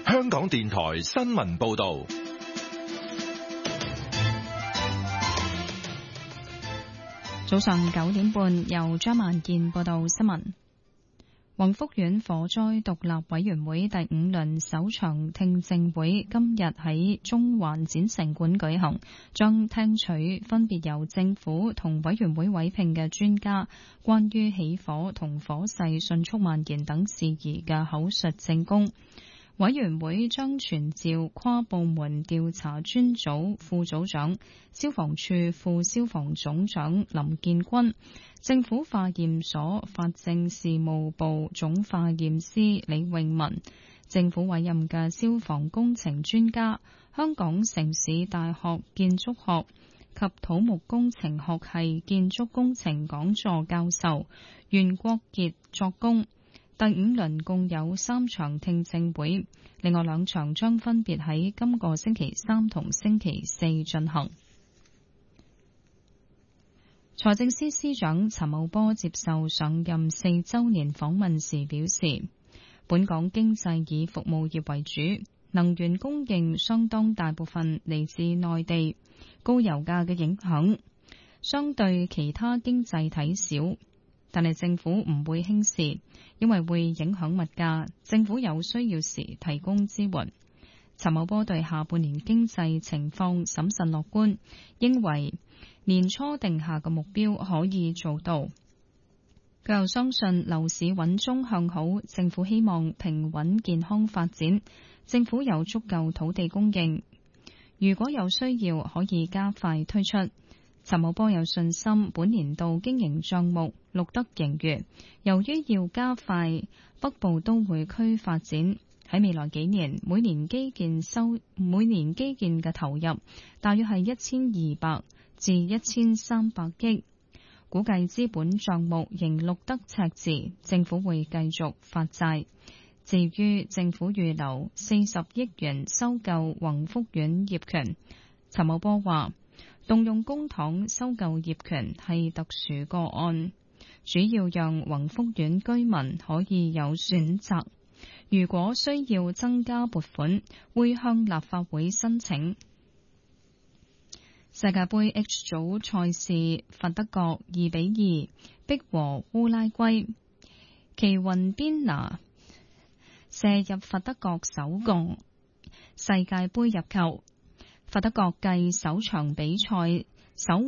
香港電台新聞報道。 早上9點半，由張萬健報道新聞。宏福苑火災獨立委員會第5輪首場聽證會今日喺中環展城館舉行，將聽取分別由政府同委員會委聘嘅專家關於起火同火勢迅速蔓延等事宜嘅口述證供。委員會將傳召跨部門調查專組副組長、消防處副消防總長林建軍、政府化驗所法證事務部總化驗師李永文、政府委任嘅消防工程專家、香港城市大學建築學及土木工程學系建築工程講座教授袁國傑作供。第5輪共有3場聽證會，另外2場將分別喺今個星期3同星期4進行。財政司司長陳茂波接受上任4週年訪問時表示，本港經濟以服務業為主，能源供應相當大部分嚟自內地，高油價嘅影響相對其他經濟體少。但係政府唔會輕視，因為會影響物價，政府有需要時提供支援。陳茂波對下半年經濟情況審慎樂觀，認為年初定下嘅目標可以做到。佢又相信樓市穩中向好，政府希望平穩健康發展，政府有足夠土地供應，如果有需要可以加快推出。陳茂波有信心本年度經營帳目錄得盈餘，由於要加快北部都會區發展，喺未來幾年每年基建嘅投入大約係1200至1300億，估計資本帳目仍錄得赤字，政府會繼續發債。至於政府預留40億元收購宏福苑業權，陳茂波話動用公帑收購業權係特殊個案，主要讓宏福苑居民可以有選擇。如果需要增加撥款，會向立法會申請。世界盃 H 組賽事，佛得角2-2逼和烏拉圭，奇雲邊拿射入佛得角首個世界盃入球。佛得角繼首場比賽首